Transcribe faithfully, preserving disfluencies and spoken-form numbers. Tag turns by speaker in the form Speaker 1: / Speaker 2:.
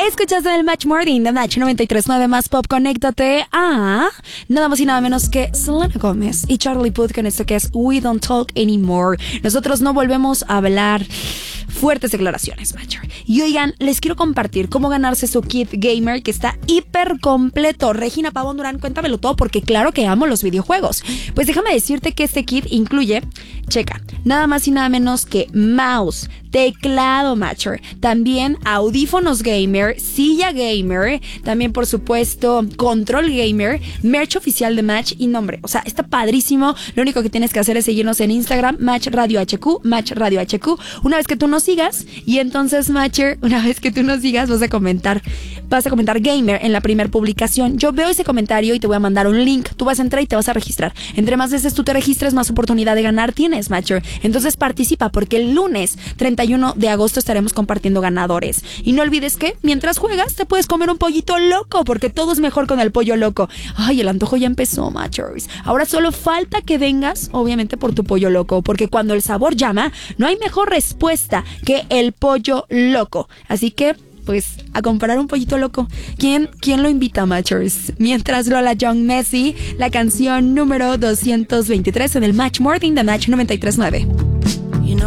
Speaker 1: Escuchas el Match Morning de Match noventa y tres punto nueve más Pop. Conéctate a nada más y nada menos que Selena Gómez y Charlie Puth con esto que es We Don't Talk Anymore. Nosotros no volvemos a hablar. Fuertes declaraciones, Matcher. Y oigan, les quiero compartir cómo ganarse su kit gamer que está hiper completo. Regina Pavón Durán, cuéntamelo todo porque claro que amo los videojuegos. Pues déjame decirte que este kit incluye, checa, nada más y nada menos que mouse, teclado, Matcher, también audífonos gamer, silla gamer, también por supuesto control gamer, merch oficial de Match y nombre. O sea, está padrísimo. Lo único que tienes que hacer es seguirnos en Instagram, Match Radio H Q, Match Radio H Q. Una vez que tú nos sigas y entonces Matcher, una vez que tú nos sigas vas a comentar, vas a comentar gamer en la primera publicación. Yo veo ese comentario y te voy a mandar un link. Tú vas a entrar y te vas a registrar. Entre más veces tú te registres, más oportunidad de ganar tienes, Matcher. Entonces participa porque el lunes treinta y uno de agosto estaremos compartiendo ganadores. Y no olvides que mientras juegas te puedes comer un pollito loco porque todo es mejor con el pollo loco. Ay, el antojo ya empezó, Matchers. Ahora solo falta que vengas, obviamente, por tu pollo loco, porque cuando el sabor llama, no hay mejor respuesta que el pollo loco. Así que pues a comprar un pollito loco. ¿Quién, quién lo invita, Matchers? Mientras Lola Young Messi, la canción número doscientos veintitrés en el Match Morning de Match noventa y tres punto nueve.